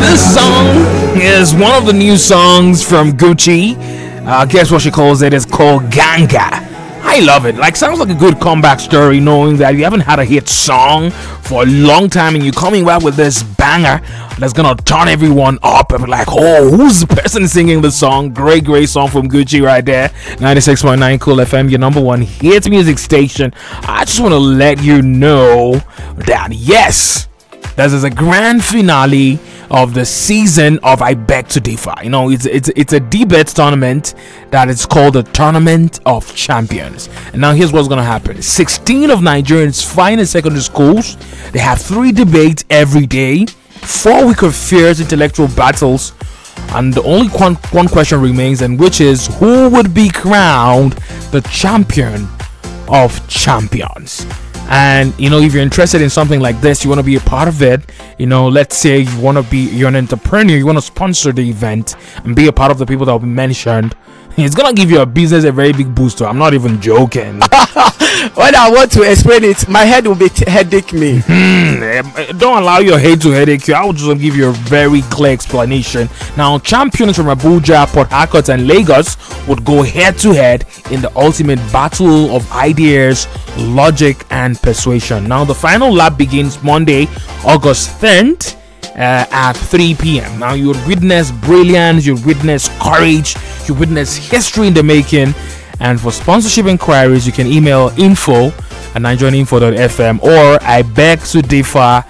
This song is one of the new songs from Gucci. Guess what she calls it? It's called Ganga. I love it. Like, sounds like a good comeback story, knowing that you haven't had a hit song for a long time and you're coming back with this banger that's gonna turn everyone up and be like, oh, who's the person singing the song? Great song from Gucci right there. 96.9 Cool FM, your number one hit music station. I just want to let you know that yes, this is a grand finale of the season of I Beg to Differ. You know, it's a debate tournament that is called the Tournament of Champions. And now here's what's gonna happen: 16 of Nigerians' finest secondary schools, they have 3 debates every day, 4 weeks of fierce intellectual battles, and the only one question remains, and which is who would be crowned the champion of champions. And you know, if you're interested in something like this, you want to be a part of it. You know, let's say you're an entrepreneur, you want to sponsor the event and be a part of the people that will be mentioned. It's gonna give your business a very big booster. I'm not even joking. When I want to explain it, my head will be headache me. Don't allow your head to headache you. I will just give you a very clear explanation. Now, champions from Abuja, Port Harcourt, and Lagos would go head to head in the ultimate battle of ideas, logic, and persuasion. Now, the final lap begins Monday, August 10th. At 3 p.m. Now you would witness brilliance, you witness courage, you witness history in the making. And for sponsorship inquiries, you can email info@nigerianinfo.fm or I beg to differ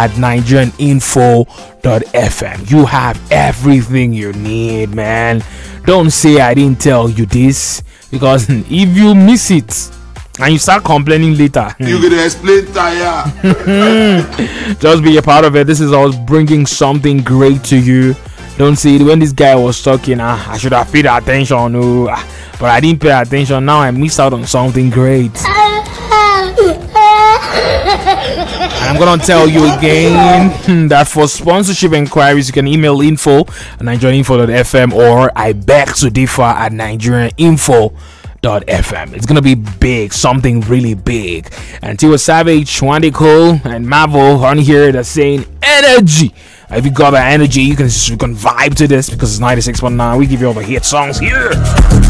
@nigerianinfo.fm. You have everything you need, man. Don't say I didn't tell you this, because if you miss it and you start complaining later, you gonna explain tire. Just be a part of it. This is us bringing something great to you. Don't see it when this guy was talking. I should have paid attention, but I didn't pay attention. Now I missed out on something great. And I'm gonna tell you again that for sponsorship inquiries, you can email info@nigerianinfo.fm or I beg to differ @nigerianinfo.fm. It's gonna be big, something really big. And Tiwa Savage, Wande Cole, and Marvel on here, they're saying energy. If you got that energy, you can vibe to this, because it's 96.9. We give you all the hit songs here.